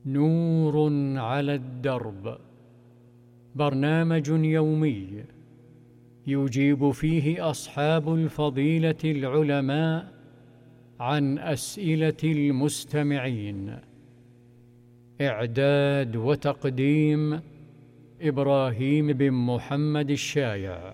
نور على الدرب، برنامج يومي يجيب فيه أصحاب الفضيلة العلماء عن أسئلة المستمعين. إعداد وتقديم إبراهيم بن محمد الشايع.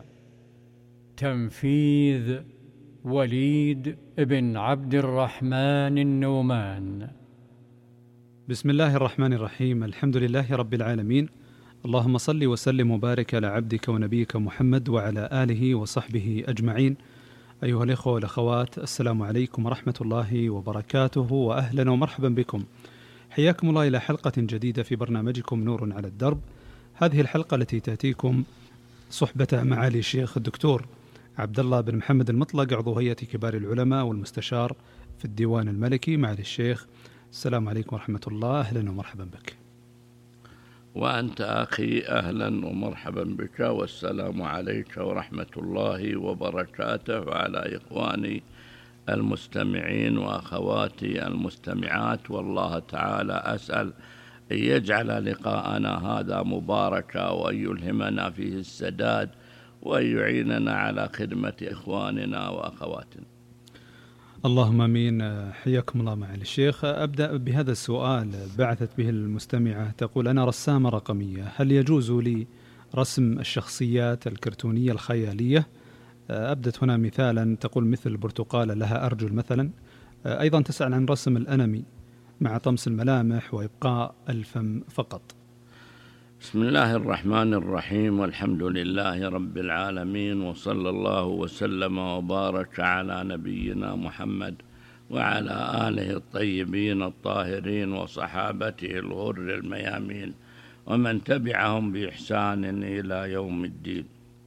تنفيذ وليد بن عبد الرحمن النومان. بسم الله الرحمن الرحيم. الحمد لله رب العالمين، اللهم صل وسلم وبارك على عبدك ونبيك محمد وعلى آله وصحبه أجمعين. أيها الإخوة والأخوات، السلام عليكم ورحمة الله وبركاته، وأهلا ومرحبا بكم. حياكم الله إلى حلقة جديدة في برنامجكم نور على الدرب. هذه الحلقة التي تأتيكم صحبة معالي الشيخ الدكتور عبد الله بن محمد المطلق، عضو هيئة كبار العلماء والمستشار في الديوان الملكي. معالي الشيخ، السلام عليكم ورحمة الله، أهلا ومرحبا بك. وأنت أخي أهلا ومرحبا بك، والسلام عليك ورحمة الله وبركاته، وعلى إخواني المستمعين وأخواتي المستمعات. والله تعالى أسأل أن يجعل لقاءنا هذا مباركا، وأن يلهمنا فيه السداد، وأن يعيننا على خدمة إخواننا وأخواتنا. اللهم امين. حياكم الله معالي الشيخ. ابدا بهذا السؤال بعثت به المستمعه، تقول: انا رسامه رقميه، هل يجوز لي رسم الشخصيات الكرتونيه الخياليه؟ ابدت هنا مثالا، تقول مثل البرتقاله لها ارجل مثلا. ايضا تسال عن رسم الانمي مع طمس الملامح وابقاء الفم فقط. بسم الله الرحمن الرحيم، والحمد لله رب العالمين، وصلى الله وسلم وبارك على نبينا محمد وعلى آله الطيبين الطاهرين وصحابته الغر الميامين ومن تبعهم بإحسان إلى يوم الدين.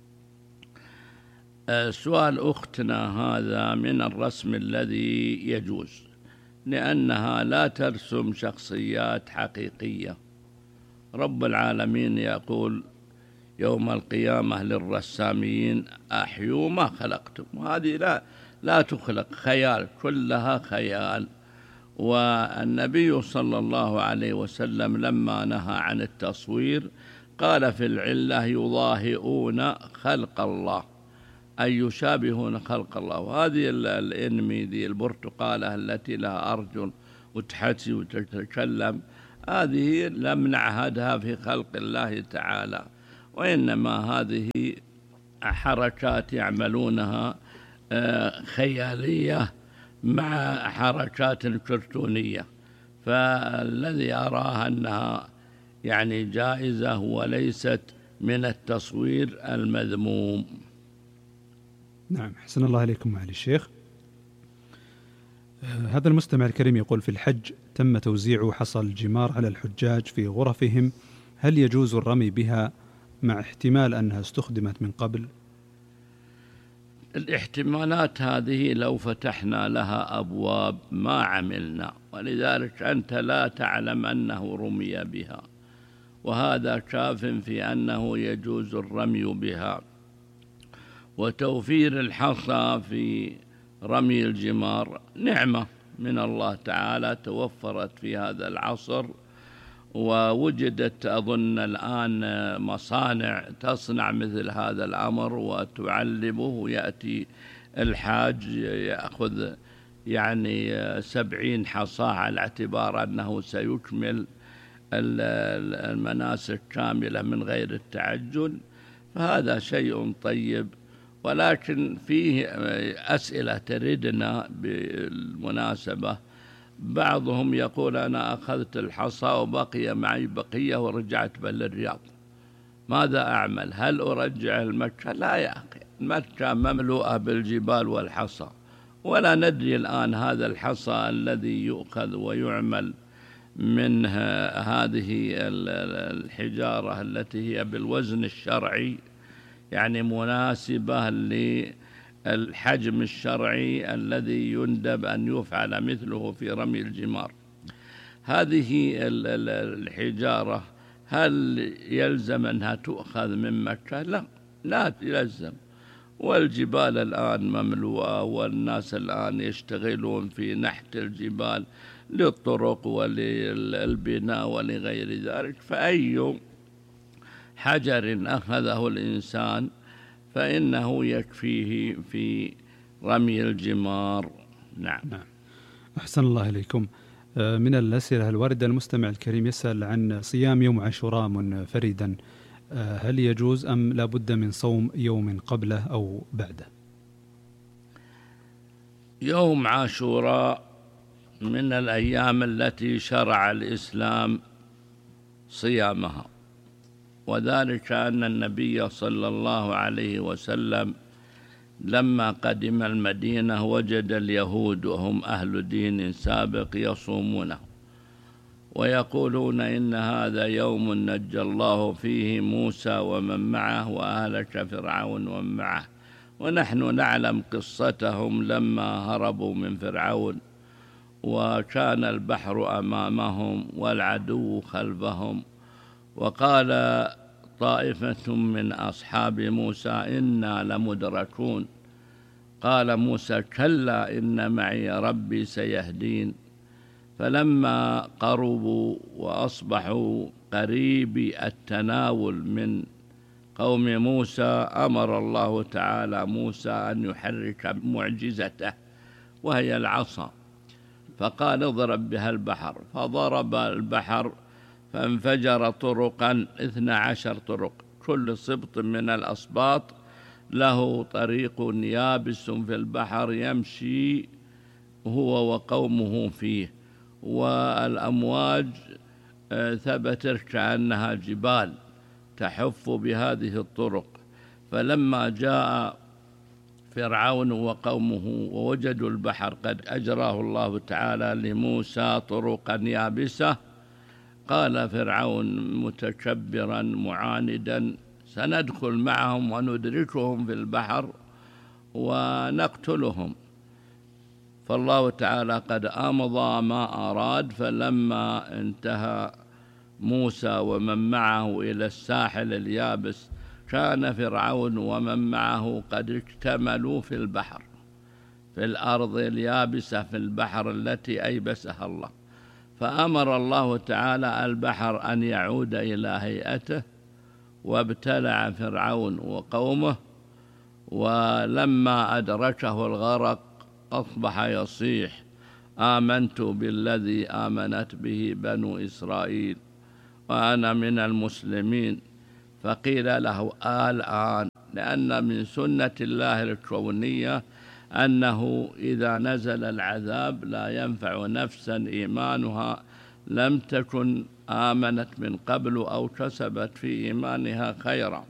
سؤال أختنا هذا من الرسم الذي يجوز، لأنها لا ترسم شخصيات حقيقية. رب العالمين يقول يوم القيامة للرسامين: أحيوا ما خلقتم. وهذه لا تخلق، خيال، كلها خيال. والنبي صلى الله عليه وسلم لما نهى عن التصوير قال في العلة: يضاهئون خلق الله، أي يشابهون خلق الله. وهذه الإنمي ذي البرتقالة التي لها أرجل وتحكي وتتكلم، هذه لم نعهدها في خلق الله تعالى، وإنما هذه حركات يعملونها خيالية مع حركات كرتونية. فالذي أراها أنها يعني جائزة وليست من التصوير المذموم. نعم، حسن الله عليكم معالي الشيخ. هذا المستمع الكريم يقول: في الحج تم توزيع حصى الجمار على الحجاج في غرفهم، هل يجوز الرمي بها مع احتمال أنها استخدمت من قبل؟ الاحتمالات هذه لو فتحنا لها أبواب ما عملنا، ولذلك أنت لا تعلم أنه رمي بها، وهذا كاف في أنه يجوز الرمي بها. وتوفير الحصى في رمي الجمار نعمة من الله تعالى توفرت في هذا العصر، ووجدت أظن الآن مصانع تصنع مثل هذا الأمر وتعلمه. يأتي الحاج يأخذ يعني 70 حصى على اعتبار أنه سيكمل المناسك كاملة من غير التعجل، فهذا شيء طيب. ولكن فيه أسئلة تردنا بالمناسبة. بعضهم يقول: أنا أخذت الحصى وبقي معي بقية ورجعت بالرياض، ماذا أعمل؟ هل أرجع المكة؟ لا يا أخي، مكة مملوءة بالجبال والحصى، ولا ندري الآن هذا الحصى الذي يؤخذ ويعمل من هذه الحجارة التي هي بالوزن الشرعي، يعني مناسبة للحجم الشرعي الذي يندب أن يفعل مثله في رمي الجمار. هذه الحجارة هل يلزم أنها تؤخذ من مكة؟ لا يلزم. والجبال الآن مملوءة، والناس الآن يشتغلون في نحت الجبال للطرق وللبناء ولغير ذلك. فأي حجر أخذه الإنسان فإنه يكفيه في رمي الجمار. نعم. أحسن الله إليكم. من الأسئلة الواردة المستمع الكريم يسأل عن صيام يوم عاشوراء منفردا، هل يجوز أم لا بد من صوم يوم قبله أو بعده؟ يوم عاشوراء من الأيام التي شرع الإسلام صيامها، وذلك أن النبي صلى الله عليه وسلم لما قدم المدينة وجد اليهود وهم أهل دين سابق يصومونه ويقولون إن هذا يوم نجى الله فيه موسى ومن معه وأهلك فرعون ومن معه، ونحن نعلم قصتهم لما هربوا من فرعون وكان البحر أمامهم والعدو خلفهم، وقال طائفة من أصحاب موسى إنا لمدركون، قال موسى كلا إن معي ربي سيهدين. فلما قربوا وأصبحوا قريب التناول من قوم موسى أمر الله تعالى موسى أن يحرك معجزته وهي العصا، فقال اضرب بها البحر، فضرب البحر فانفجر طرقا 12 طرق، كل سبط من الأسباط له طريق يابس في البحر يمشي هو وقومه فيه، والأمواج ثبتت كأنها جبال تحف بهذه الطرق. فلما جاء فرعون وقومه ووجدوا البحر قد أجراه الله تعالى لموسى طرقا يابسة، قال فرعون متكبرا معاندا سندخل معهم وندركهم في البحر ونقتلهم. فالله تعالى قد أمضى ما أراد، فلما انتهى موسى ومن معه إلى الساحل اليابس كان فرعون ومن معه قد اكتملوا في البحر، في الأرض اليابسة في البحر التي أيبسها الله، فأمر الله تعالى البحر أن يعود إلى هيئته وابتلع فرعون وقومه، ولما أدركه الغرق أصبح يصيح آمنت بالذي آمنت به بنو إسرائيل وأنا من المسلمين. فقيل له الآن، لأن من سنة الله الكونية أنه إذا نزل العذاب لا ينفع نفسا إيمانها لم تكن آمنت من قبل أو كسبت في إيمانها خيرا،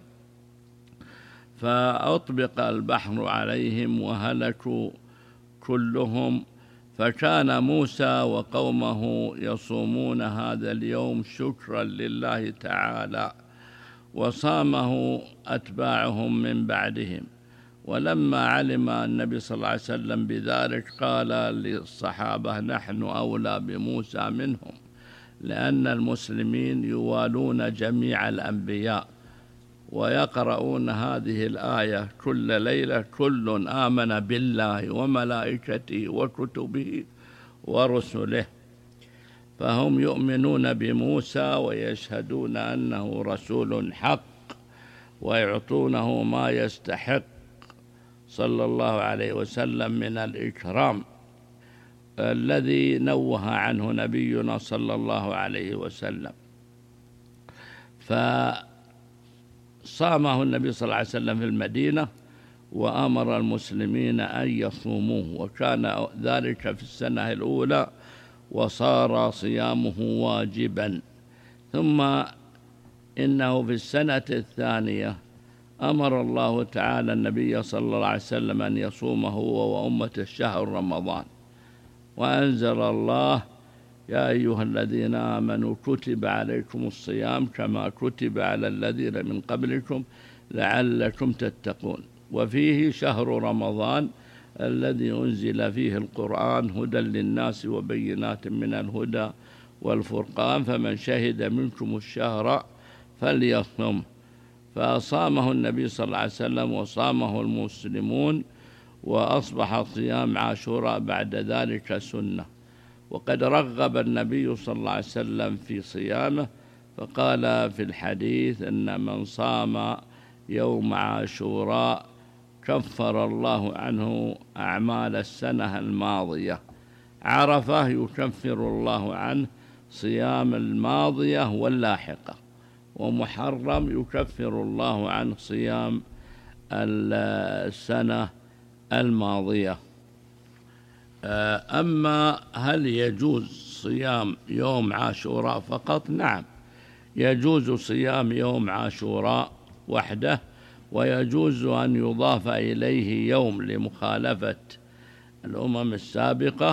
فأطبق البحر عليهم وهلكوا كلهم. فكان موسى وقومه يصومون هذا اليوم شكرا لله تعالى، وصامه أتباعهم من بعدهم. ولما علم النبي صلى الله عليه وسلم بذلك قال للصحابة نحن أولى بموسى منهم، لأن المسلمين يوالون جميع الأنبياء ويقرؤون هذه الآية كل ليلة كل آمن بالله وملائكته وكتبه ورسله، فهم يؤمنون بموسى ويشهدون أنه رسول حق ويعطونه ما يستحق صلى الله عليه وسلم من الإكرام الذي نوه عنه نبينا صلى الله عليه وسلم. فصامه النبي صلى الله عليه وسلم في المدينة وأمر المسلمين أن يصوموه، وكان ذلك في السنة الأولى وصار صيامه واجبا. ثم إنه في السنة الثانية أمر الله تعالى النبي صلى الله عليه وسلم أن يصوم هو وأمة شهر رمضان، وأنزل الله يا أيها الذين آمنوا كتب عليكم الصيام كما كتب على الذين من قبلكم لعلكم تتقون. وفيه شهر رمضان الذي أنزل فيه القرآن هدى للناس وبينات من الهدى والفرقان، فمن شهد منكم الشهر فليصم. فصامه النبي صلى الله عليه وسلم وصامه المسلمون، وأصبح صيام عاشوراء بعد ذلك سنة. وقد رغب النبي صلى الله عليه وسلم في صيامه، فقال في الحديث إن من صام يوم عاشوراء كفر الله عنه أعمال السنة الماضية. عرفة يكفر الله عنه صيام الماضية واللاحقة، ومحرم يكفر الله عنه صيام السنة الماضية. أما هل يجوز صيام يوم عاشوراء فقط؟ نعم، يجوز صيام يوم عاشوراء وحده، ويجوز أن يضاف إليه يوم لمخالفة الأمم السابقة،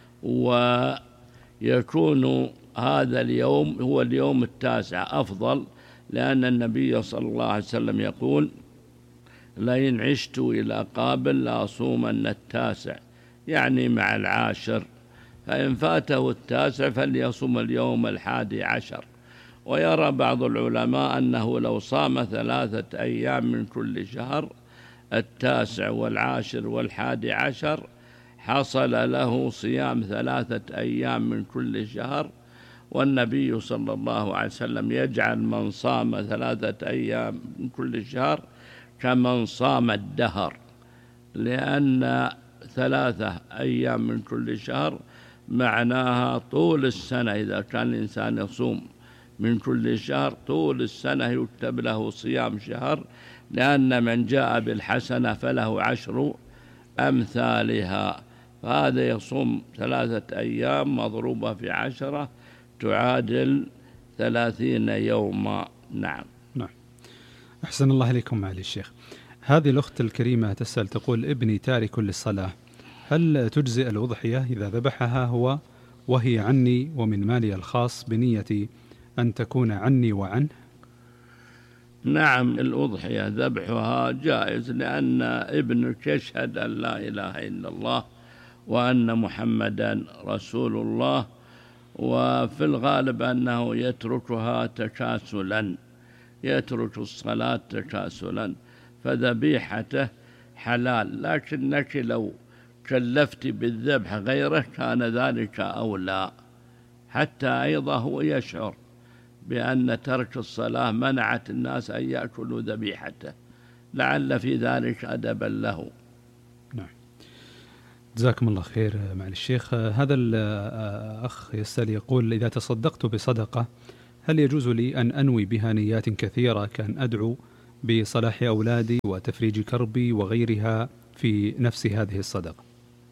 ويكون هذا اليوم هو اليوم 9 أفضل، لأن النبي صلى الله عليه وسلم يقول: لئن عشت إلى قابل لأصومن 9، يعني مع 10، فإن فاته 9 فليصوم اليوم 11. ويرى بعض العلماء أنه لو صام 3 أيام من كل شهر، 9 والعاشر وال11، حصل له صيام 3 أيام من كل شهر. والنبي صلى الله عليه وسلم يجعل من صام 3 أيام من كل شهر كمن صام الدهر، لأن 3 أيام من كل شهر معناها طول السنة. إذا كان الإنسان يصوم من كل شهر طول السنة يكتب له صيام شهر، لأن من جاء بالحسنة فله 10 أمثالها. فهذا يصوم 3 أيام مضروبة في 10 تعادل 30 يوما. نعم. أحسن الله إليكم معالي الشيخ. هذه الأخت الكريمة تسأل تقول: ابني تارك للصلاة، هل تجزئ الأضحية إذا ذبحها هو وهي عني ومن مالي الخاص بنية أن تكون عني وعنه؟ نعم، الأضحية ذبحها جائز، لأن ابنك يشهد أن لا إله إلا الله وأن محمدا رسول الله، وفي الغالب أنه يتركها تكاسلا، يترك الصلاة تكاسلا، فذبيحته حلال. لكنك لو كلفت بالذبح غيره كان ذلك أولى، حتى أيضا هو يشعر بأن ترك الصلاة منعت الناس أن يأكلوا ذبيحته، لعل في ذلك أدبا له. نعم، جزاكم الله خير معالي الشيخ. هذا الأخ يسأل يقول: إذا تصدقت بصدقة هل يجوز لي أن أنوي بها نيات كثيرة، كأن أدعو بصلاح أولادي وتفريج كربي وغيرها في نفس هذه الصدقة؟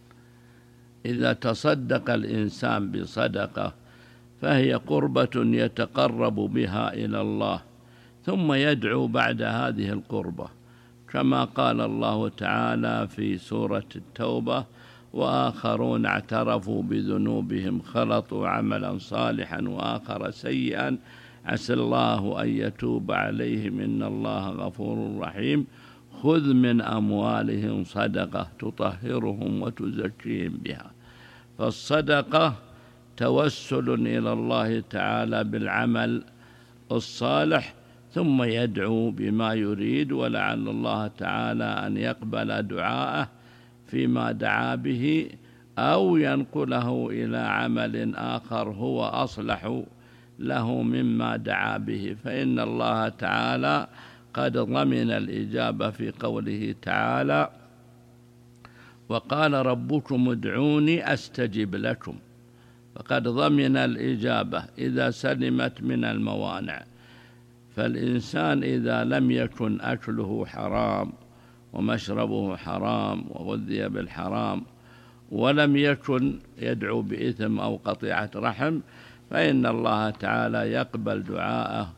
إذا تصدق الإنسان بصدقة فهي قربة يتقرب بها إلى الله، ثم يدعو بعد هذه القربة، كما قال الله تعالى في سورة التوبة: وآخرون اعترفوا بذنوبهم خلطوا عملا صالحا وآخر سيئا عسى الله أن يتوب عليهم إن الله غفور رحيم خذ من أموالهم صدقة تطهرهم وتزكيهم بها. فالصدقة توسل إلى الله تعالى بالعمل الصالح، ثم يدعو بما يريد، ولعل الله تعالى أن يقبل دعاءه فيما دعا به، أو ينقله إلى عمل آخر هو أصلح له مما دعا به، فإن الله تعالى قد ضمن الإجابة في قوله تعالى: وقال ربكم ادعوني أستجب لكم، فقد ضمن الإجابة إذا سلمت من الموانع. فالإنسان إذا لم يكن أكله حرام ومشربه حرام وغذي بالحرام ولم يكن يدعو بإثم أو قطيعة رحم، فإن الله تعالى يقبل دعاءه،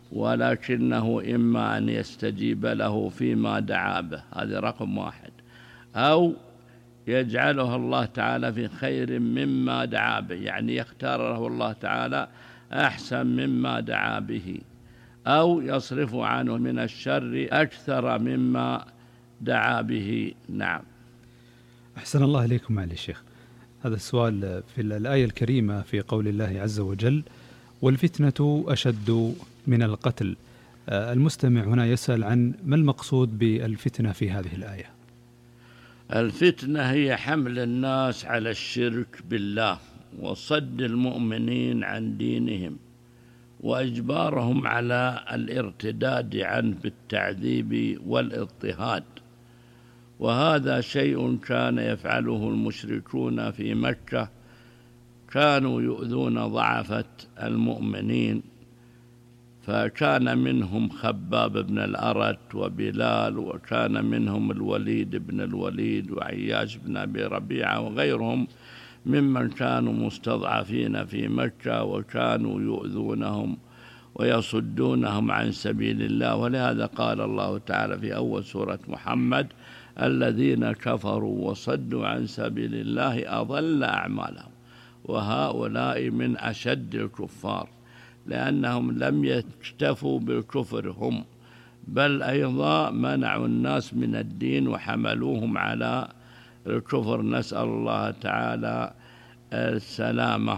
ولكنه إما أن يستجيب له فيما دعا به، هذا رقم 1، أو يجعله الله تعالى في خير مما دعا به، يعني يختار له الله تعالى أحسن مما دعا به، أو يصرف عنه من الشر أكثر مما دعا به. نعم. أحسن الله إليكم معالي الشيخ. هذا السؤال في الآية الكريمة في قول الله عز وجل: والفتنة أشد من القتل. المستمع هنا يسأل عن ما المقصود بالفتنة في هذه الآية؟ الفتنة هي حمل الناس على الشرك بالله وصد المؤمنين عن دينهم وإجبارهم على الارتداد عنه بالتعذيب والاضطهاد. وهذا شيء كان يفعله المشركون في مكة، كانوا يؤذون ضعفة المؤمنين، فكان منهم خباب بن الأرت وبلال، وكان منهم الوليد بن الوليد وعياش بن أبي ربيعة وغيرهم ممن كانوا مستضعفين في مكة، وكانوا يؤذونهم ويصدونهم عن سبيل الله. ولهذا قال الله تعالى في أول سورة محمد: الذين كفروا وصدوا عن سبيل الله أضل أعمالهم. وهؤلاء من أشد الكفار، لأنهم لم يكتفوا بالكفر هم، بل أيضا منعوا الناس من الدين وحملوهم على الكفر، نسأل الله تعالى السلامة.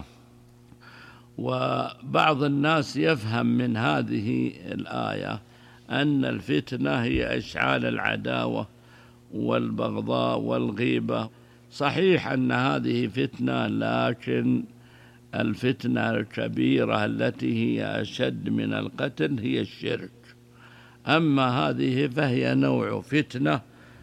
وبعض الناس يفهم من هذه الآية أن الفتنة هي إشعال العداوة والبغضاء والغيبة. صحيح أن هذه فتنة، لكن الفتنة الكبيرة التي هي أشد من القتل هي الشرك. أما هذه فهي نوع فتنة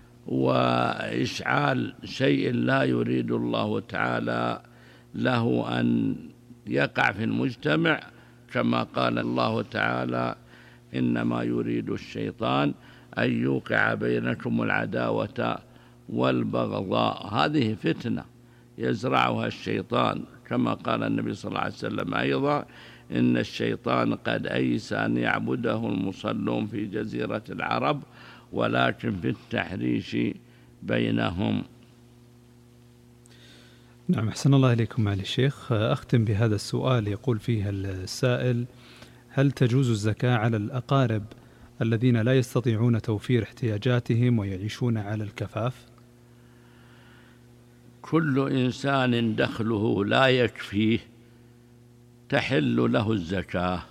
وإشعال شيء لا يريد الله تعالى له أن يقع في المجتمع، كما قال الله تعالى: إنما يريد الشيطان أن يوقع بينكم العداوة والبغضاء. هذه فتنة يزرعها الشيطان، كما قال النبي صلى الله عليه وسلم أيضا: إن الشيطان قد أيس أن يعبده المصلون في جزيرة العرب، ولكن في التحريش بينهم. نعم، أحسن الله إليكم معالي الشيخ. أختم بهذا السؤال، يقول فيه السائل: هل تجوز الزكاة على الأقارب الذين لا يستطيعون توفير احتياجاتهم ويعيشون على الكفاف؟ كل إنسان دخله لا يكفيه تحل له الزكاة،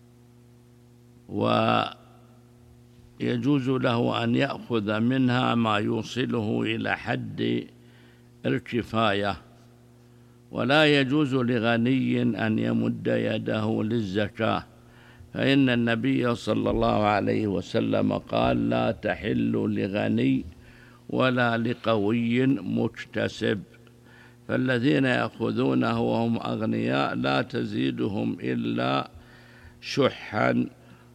ويجوز له أن يأخذ منها ما يوصله إلى حد الكفاية، ولا يجوز لغني أن يمد يده للزكاة، فإن النبي صلى الله عليه وسلم قال: لا تحل لغني ولا لقوي مكتسب. فالذين يأخذونه وهم أغنياء لا تزيدهم إلا شحا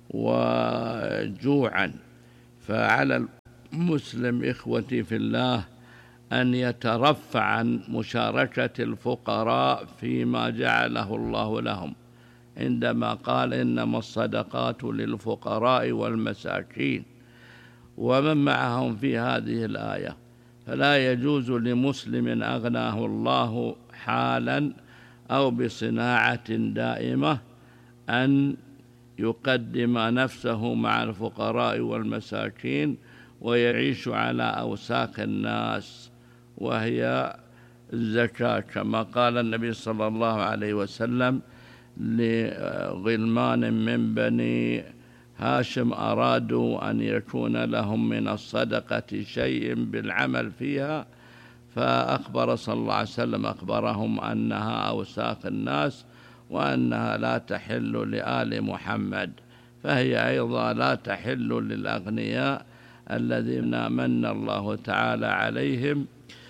وجوعا. فعلى المسلم إخوتي في الله أن يترفع عن مشاركة الفقراء فيما جعله الله لهم، عندما قال: إنما الصدقات للفقراء والمساكين، ومن معهم في هذه الآية. فلا يجوز لمسلم أغناه الله حالا أو بصناعة دائمة أن يقدم نفسه مع الفقراء والمساكين ويعيش على أوساخ الناس، وهي الزكاة، كما قال النبي صلى الله عليه وسلم لغلمان من بني هاشم أرادوا أن يكون لهم من الصدقة شيء بالعمل فيها، فأخبر صلى الله عليه وسلم أخبرهم أنها أوساخ الناس وأنها لا تحل لآل محمد، فهي أيضا لا تحل للأغنياء الذين من الله تعالى عليهم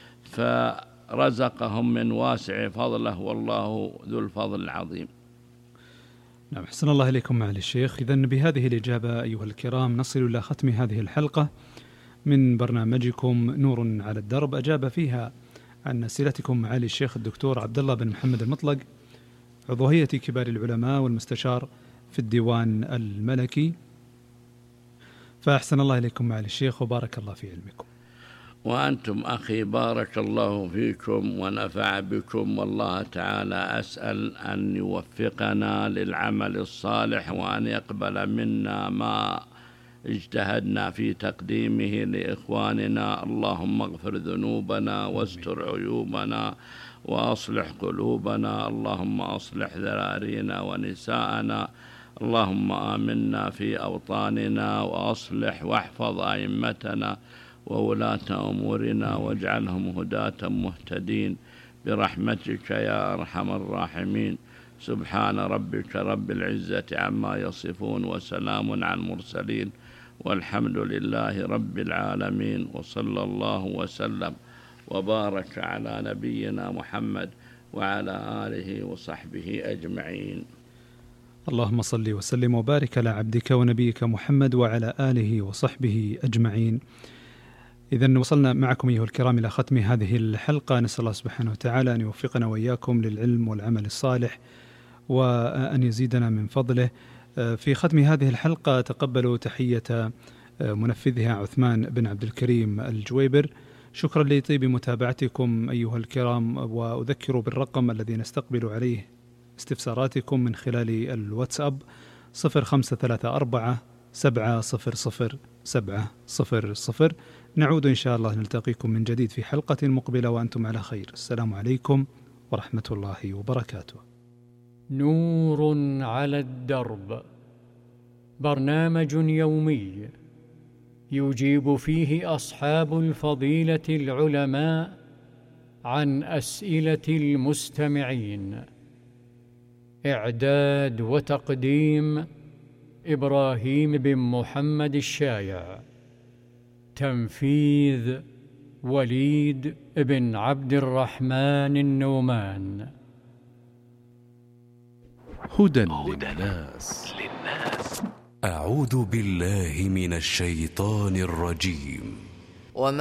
فرزقهم من واسع فضله، والله ذو الفضل العظيم. نعم، أحسن الله إليكم معالي الشيخ. إذن بهذه الإجابة أيها الكرام نصل إلى ختم هذه الحلقة من برنامجكم نور على الدرب، أجاب فيها عن أسئلتكم معالي الشيخ الدكتور عبد الله بن محمد المطلق، عضو هيئة كبار العلماء والمستشار في الديوان الملكي. فأحسن الله إليكم معالي الشيخ وبارك الله في علمكم. وأنتم أخي بارك الله فيكم ونفع بكم، والله تعالى أسأل أن يوفقنا للعمل الصالح وأن يقبل منا ما اجتهدنا في تقديمه لإخواننا. اللهم اغفر ذنوبنا واستر عيوبنا وأصلح قلوبنا، اللهم أصلح ذرارينا ونساءنا، اللهم آمنا في أوطاننا وأصلح واحفظ أئمتنا وولاة أمورنا واجعلهم هداة مهتدين برحمتك يا أرحم الراحمين. سبحان ربك رب العزة عما يصفون وسلام على المرسلين والحمد لله رب العالمين. وصلى الله وسلم وبارك على نبينا محمد وعلى آله وصحبه أجمعين. اللهم صل وسلم وبارك على عبدك ونبيك محمد وعلى آله وصحبه أجمعين. إذن وصلنا معكم أيها الكرام إلى ختم هذه الحلقة. نسأل الله سبحانه وتعالى أن يوفقنا وإياكم للعلم والعمل الصالح وأن يزيدنا من فضله. في ختم هذه الحلقة تقبلوا تحية منفذها عثمان بن عبد الكريم الجويبر. شكرا لطيب متابعتكم أيها الكرام، وأذكر بالرقم الذي نستقبل عليه استفساراتكم من خلال الواتساب 0534 700 700. نعود إن شاء الله نلتقيكم من جديد في حلقة مقبلة وأنتم على خير. السلام عليكم ورحمة الله وبركاته. نور على الدرب، برنامج يومي يجيب فيه أصحاب الفضيلة العلماء عن أسئلة المستمعين. إعداد وتقديم إبراهيم بن محمد الشايع. تنفيذ وليد بن عبد الرحمن النومان. هدى للناس. أعوذ بالله من الشيطان الرجيم.